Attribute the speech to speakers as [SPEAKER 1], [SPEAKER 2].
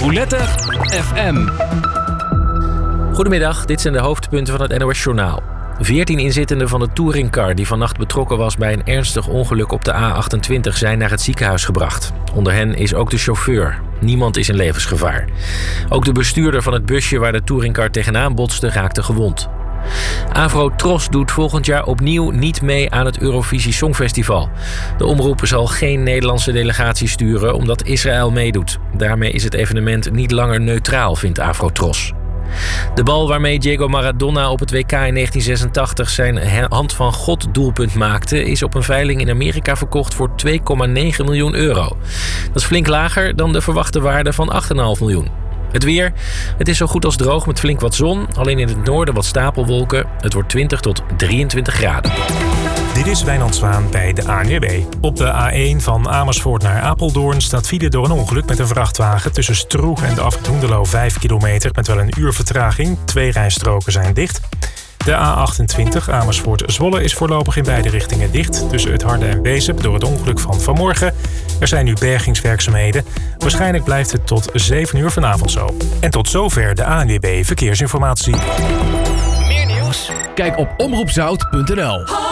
[SPEAKER 1] Roulette FM.
[SPEAKER 2] Goedemiddag, dit zijn de hoofdpunten van het NOS Journaal. 14 inzittenden van de touringcar die vannacht betrokken was bij een ernstig ongeluk op de A28 zijn naar het ziekenhuis gebracht. Onder hen is ook de chauffeur. Niemand is in levensgevaar. Ook de bestuurder van het busje waar de touringcar tegenaan botste raakte gewond. Afro-Tros doet volgend jaar opnieuw niet mee aan het Eurovisie Songfestival. De omroep zal geen Nederlandse delegatie sturen omdat Israël meedoet. Daarmee is het evenement niet langer neutraal, vindt Afro-Tros. De bal waarmee Diego Maradona op het WK in 1986 zijn hand van God doelpunt maakte, is op een veiling in Amerika verkocht voor €2,9 miljoen. Dat is flink lager dan de verwachte waarde van €8,5 miljoen. Het weer. Het is zo goed als droog met flink wat zon. Alleen in het noorden wat stapelwolken. Het wordt 20 tot 23 graden.
[SPEAKER 3] Dit is Wijnand Zwaan bij de ANWB. Op de A1 van Amersfoort naar Apeldoorn staat file door een ongeluk met een vrachtwagen. Tussen Stroeg en de afrit Hoenderloo 5 kilometer met wel een uur vertraging. 2 rijstroken zijn dicht. De A28 Amersfoort-Zwolle is voorlopig in beide richtingen dicht. Tussen het Harde en Wezep door het ongeluk van vanmorgen. Er zijn nu bergingswerkzaamheden. Waarschijnlijk blijft het tot 7 uur vanavond zo. En tot zover de ANWB Verkeersinformatie.
[SPEAKER 1] Meer nieuws? Kijk op omroepzout.nl.